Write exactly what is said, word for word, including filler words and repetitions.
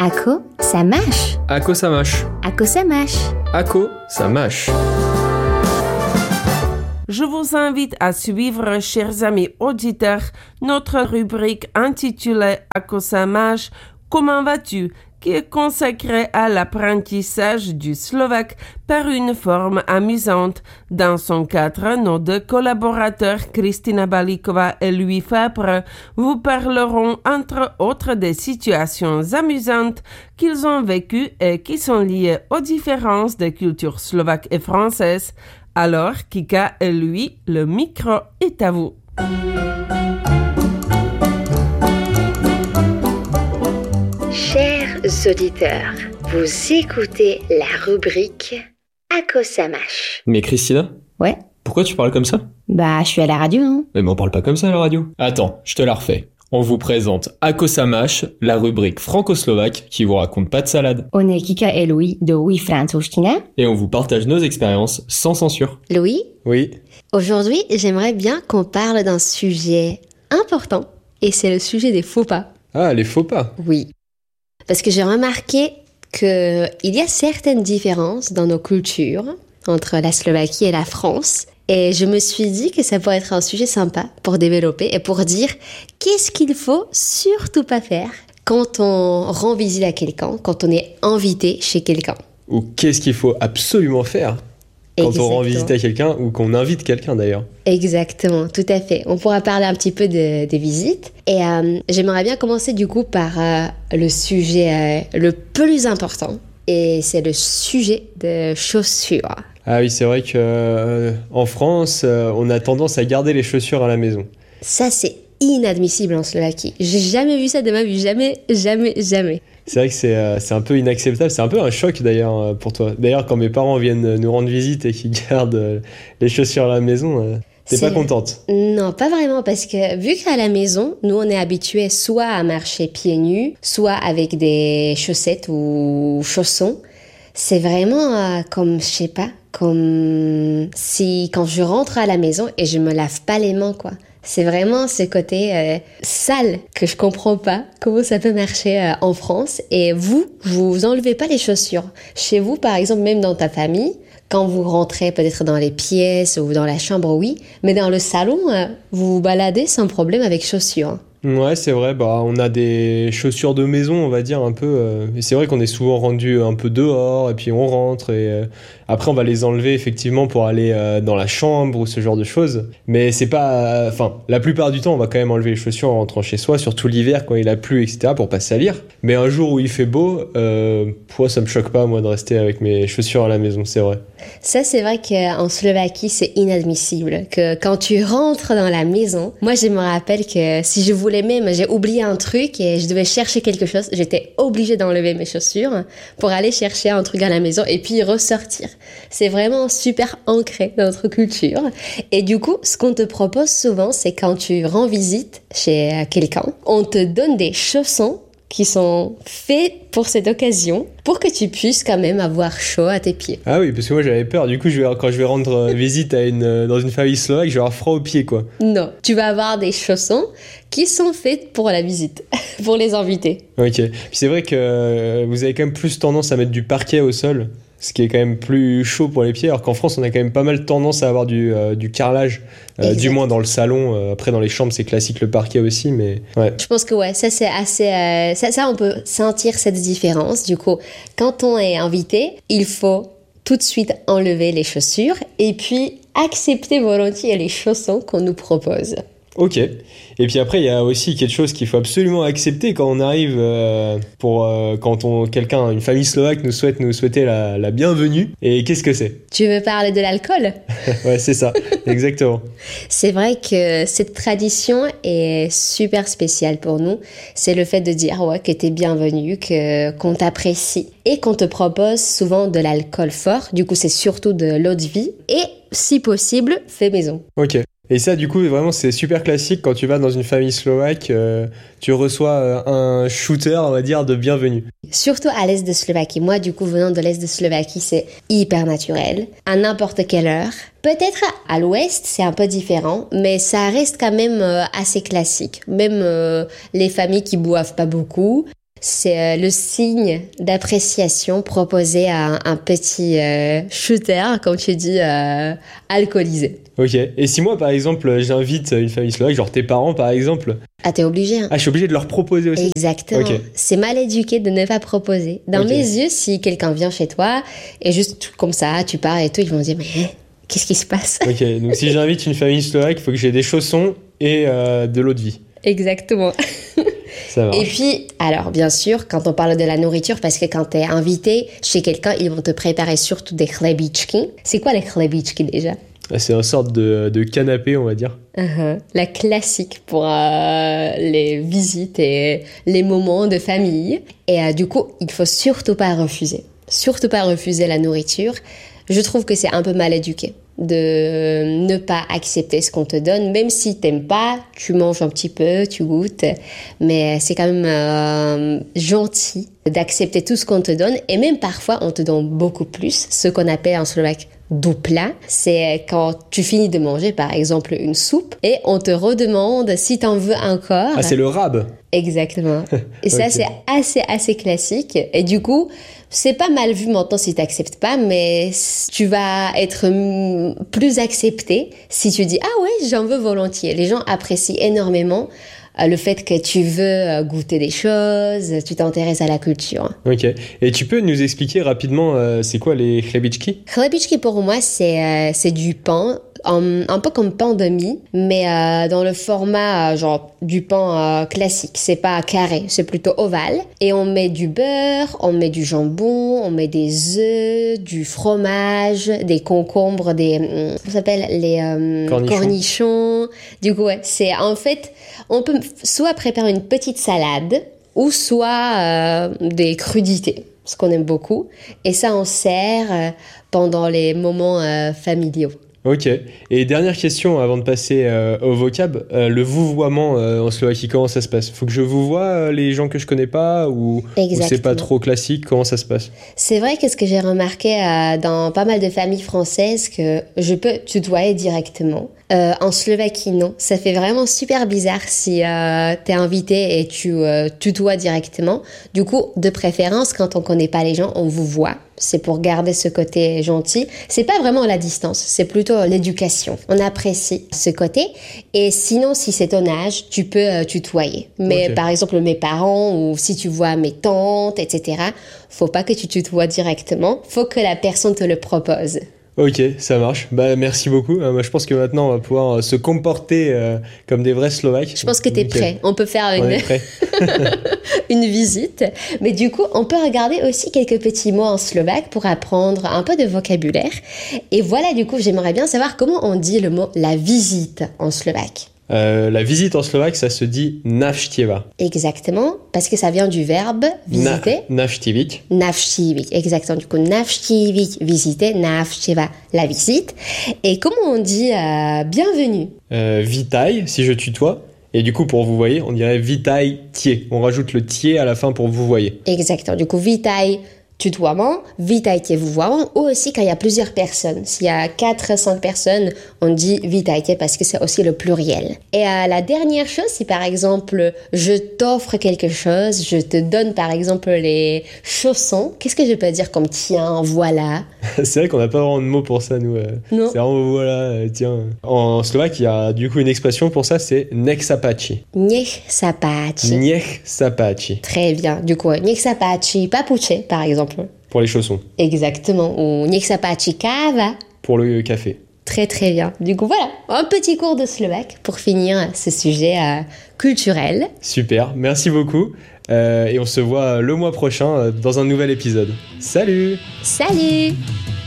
Ako, ça mâche. Ako, ça mâche. Ako, ça mâche. Ako, ça mâche. Je vous invite à suivre, chers amis auditeurs, notre rubrique intitulée Ako, ça mâche, comment vas-tu, qui est consacrée à l'apprentissage du slovaque par une forme amusante. Dans son cadre, nos deux collaborateurs, Kristina Balíková et Louis Fabre, vous parleront entre autres des situations amusantes qu'ils ont vécues et qui sont liées aux différences des cultures slovaques et françaises. Alors, Kika et Louis, le micro est à vous. Chers auditeurs, vous écoutez la rubrique Ako, ça mâche. Mais Christina, Ouais. pourquoi tu parles comme ça? Bah, je suis à la radio, non? Mais on parle pas comme ça à la radio. Attends, je te la refais. On vous présente Ako, ça mâche, la rubrique franco-slovaque qui vous raconte pas de salade. On est Kika et Louis de Oui Francouzština. Et on vous partage nos expériences sans censure. Louis, Oui. aujourd'hui, j'aimerais bien qu'on parle d'un sujet important, et c'est le sujet des faux pas. Ah, les faux pas. Oui. Parce que j'ai remarqué qu'il y a certaines différences dans nos cultures entre la Slovaquie et la France. Et je me suis dit que ça pourrait être un sujet sympa pour développer et pour dire qu'est-ce qu'il faut surtout pas faire quand on rend visite à quelqu'un, quand on est invité chez quelqu'un. Ou qu'est-ce qu'il faut absolument faire quand Exactement. on rend visite à quelqu'un ou qu'on invite quelqu'un d'ailleurs. Exactement, tout à fait. On pourra parler un petit peu de- des visites. Et euh, j'aimerais bien commencer du coup par euh, le sujet euh, le plus important. Et c'est le sujet de chaussures. Ah oui, c'est vrai que euh, en France, euh, on a tendance à garder les chaussures à la maison. Ça, c'est inadmissible en Slovaquie. J'ai jamais vu ça de ma vie. Jamais, jamais, jamais. C'est vrai que c'est euh, c'est un peu inacceptable, c'est un peu un choc d'ailleurs euh, pour toi. D'ailleurs, quand mes parents viennent nous rendre visite et qu'ils gardent euh, les chaussures à la maison, euh, t'es C'est- pas contente. Non, pas vraiment, parce que vu qu'à la maison, nous, on est habitués soit à marcher pieds nus, soit avec des chaussettes ou chaussons. C'est vraiment euh, comme, je sais pas, comme si quand je rentre à la maison et je me lave pas les mains, quoi. C'est vraiment ce côté euh, sale que je comprends pas comment ça peut marcher euh, en France. Et vous, vous enlevez pas les chaussures. Chez vous, par exemple, même dans ta famille, quand vous rentrez peut-être dans les pièces ou dans la chambre, oui, mais dans le salon, euh, vous vous baladez sans problème avec chaussures. Ouais, c'est vrai, bah, on a des chaussures de maison, on va dire, un peu. euh, et c'est vrai qu'on est souvent rendu un peu dehors, et puis on rentre, et euh, après on va les enlever effectivement pour aller euh, dans la chambre ou ce genre de choses. Mais c'est pas. Enfin, la plupart du temps, on va quand même enlever les chaussures en rentrant chez soi, surtout l'hiver quand il a plu, et cetera, pour pas salir. Mais un jour où il fait beau, euh, moi, ça me choque pas, moi, de rester avec mes chaussures à la maison, c'est vrai. Ça, c'est vrai qu'en Slovaquie, c'est inadmissible. Que quand tu rentres dans la maison, moi, je me rappelle que si je voulais même, j'ai oublié un truc et je devais chercher quelque chose, j'étais obligée d'enlever mes chaussures pour aller chercher un truc à la maison et puis ressortir. C'est vraiment super ancré dans notre culture. Et du coup, ce qu'on te propose souvent, c'est quand tu rends visite chez quelqu'un, on te donne des chaussons qui sont faits pour cette occasion, pour que tu puisses quand même avoir chaud à tes pieds. Ah oui, parce que moi j'avais peur. Du coup, je vais, quand je vais rendre euh, visite à une, euh, dans une famille slovaque, je vais avoir froid aux pieds, quoi. Non, tu vas avoir des chaussons qui sont faits pour la visite, pour les invités. Ok. Puis c'est vrai que euh, vous avez quand même plus tendance à mettre du parquet au sol, ce qui est quand même plus chaud pour les pieds, alors qu'en France, on a quand même pas mal tendance à avoir du, euh, du carrelage, euh, Exact. du moins dans le salon. Euh, après, dans les chambres, c'est classique le parquet aussi, mais ouais. Je pense que ouais, ça c'est assez, euh, ça, ça on peut sentir cette différence. Du coup, quand on est invité, il faut tout de suite enlever les chaussures et puis accepter volontiers les chaussons qu'on nous propose. Ok. Et puis après, il y a aussi quelque chose qu'il faut absolument accepter quand on arrive euh, pour euh, quand on quelqu'un, une famille slovaque nous souhaite nous souhaiter la, la bienvenue. Et qu'est-ce que c'est? Tu veux parler de l'alcool? Ouais, c'est ça, exactement. C'est vrai que cette tradition est super spéciale pour nous. C'est le fait de dire ouais, que t'es bienvenu, que, qu'on t'apprécie et qu'on te propose souvent de l'alcool fort. Du coup, c'est surtout de l'eau de vie et, si possible, fait maison. Ok. Et ça, du coup, vraiment, c'est super classique quand tu vas dans une famille slovaque, euh, tu reçois euh, un shooter, on va dire, de bienvenue. Surtout à l'est de Slovaquie. Moi, du coup, venant de l'est de Slovaquie, c'est hyper naturel. À n'importe quelle heure. Peut-être à l'ouest, c'est un peu différent, mais ça reste quand même euh, assez classique. Même euh, les familles qui boivent pas beaucoup, c'est euh, le signe d'appréciation proposé à un, un petit euh, shooter, comme tu dis, euh, alcoolisé. Ok. Et si moi, par exemple, j'invite une famille slovaque, genre tes parents, par exemple. Ah, t'es obligé. Hein. Ah, je suis obligé de leur proposer aussi. Exactement. Okay. C'est mal éduqué de ne pas proposer. Dans okay. mes yeux, si quelqu'un vient chez toi et juste comme ça, tu pars et tout, ils vont dire mais qu'est-ce qui se passe? Ok. Donc si j'invite une famille slovaque, il faut que j'ai des chaussons et euh, de l'eau de vie. Exactement. Ça marche. Et puis, alors bien sûr, quand on parle de la nourriture, parce que quand t'es invité chez quelqu'un, ils vont te préparer surtout des chlebičky. C'est quoi les chlebičky déjà? C'est une sorte de, de canapé, on va dire. Uh-huh. La classique pour euh, les visites et les moments de famille. Et euh, du coup, il faut surtout pas refuser. Surtout pas refuser la nourriture. Je trouve que c'est un peu mal éduqué de ne pas accepter ce qu'on te donne. Même si t'aimes pas, tu manges un petit peu, tu goûtes. Mais c'est quand même euh, gentil d'accepter tout ce qu'on te donne. Et même parfois, on te donne beaucoup plus. Ce qu'on appelle en slovaque dupla, c'est quand tu finis de manger par exemple une soupe et on te redemande si t'en veux encore. Ah, c'est le rab. Exactement. Et ça, okay. c'est assez, assez classique. Et du coup, c'est pas mal vu maintenant si t'acceptes pas, mais tu vas être plus accepté si tu dis « Ah ouais, j'en veux volontiers ». Les gens apprécient énormément le fait que tu veux goûter des choses, tu t'intéresses à la culture. Ok. Et tu peux nous expliquer rapidement, euh, c'est quoi les chlebičky? Chlebičky pour moi, c'est, euh, c'est du pain, un, un peu comme pain de mie, mais euh, dans le format euh, genre du pain euh, classique. C'est pas carré, c'est plutôt ovale. Et on met du beurre, on met du jambon, on met des œufs, du fromage, des concombres, des... Comment ça s'appelle? Les euh, cornichons. cornichons. Du coup, ouais, c'est en fait... On peut soit préparer une petite salade ou soit euh, des crudités, ce qu'on aime beaucoup. Et ça, on sert euh, pendant les moments euh, familiaux. Ok. Et dernière question avant de passer euh, au vocab. Euh, le vouvoiement euh, en Slovaquie, comment ça se passe? Faut que je vouvoie euh, les gens que je connais pas ou, ou c'est pas trop classique? Comment ça se passe? C'est vrai que ce que j'ai remarqué euh, dans pas mal de familles françaises, que je peux tutoyer directement. Euh, en Slovaquie, non. Ça fait vraiment super bizarre si euh, t'es invité et tu euh, tutoies directement. Du coup, de préférence, quand on connaît pas les gens, on vous voit. C'est pour garder ce côté gentil. C'est pas vraiment la distance, c'est plutôt l'éducation. On apprécie ce côté. Et sinon, si c'est ton âge, tu peux euh, tutoyer. Mais okay. Par exemple, mes parents ou si tu vois mes tantes, et cetera, faut pas que tu tutoies directement. Faut que la personne te le propose. Ok, ça marche. Bah, merci beaucoup. Euh, moi, je pense que maintenant, on va pouvoir euh, se comporter euh, comme des vrais Slovaques. Je pense que t'es okay. prêt. On peut faire une... une visite. Mais du coup, on peut regarder aussi quelques petits mots en slovaque pour apprendre un peu de vocabulaire. Et voilà, du coup, j'aimerais bien savoir comment on dit le mot « la visite » en slovaque. Euh, la visite en slovaque, ça se dit navštěva. Exactement, parce que ça vient du verbe visiter. Na, navštíviť. Navštíviť, exactement. Du coup, navštíviť, visiter, navštěva, la visite. Et comment on dit euh, bienvenue? euh, Vitaj, si je tutoie. Et du coup, pour vous voyez, on dirait vitajte. On rajoute le tie à la fin pour vous voyez. Exactement. Du coup, vitaj, tutoiement, vitajte, vous voyez, ou aussi quand il y a plusieurs personnes. S'il y a quatre, cinq personnes, on dit vitajte parce que c'est aussi le pluriel. Et euh, la dernière chose, c'est par exemple, je t'offre quelque chose, je te donne par exemple les chaussons. Qu'est-ce que je peux dire comme tiens, voilà? C'est vrai qu'on n'a pas vraiment de mots pour ça, nous. Euh, non. C'est vraiment voilà, euh, tiens. En slovaque, il y a du coup une expression pour ça, c'est nech sa páči. Nech sa páči. Nech sa páči. Très bien. Du coup, nech sa páči papuče, par exemple. Pour les chaussons. Exactement. Ou nech sa páči káva. Pour le café. Très très bien. Du coup, voilà, un petit cours de slovaque pour finir ce sujet euh, culturel. Super, merci beaucoup. Euh, et on se voit le mois prochain dans un nouvel épisode. Salut! Salut!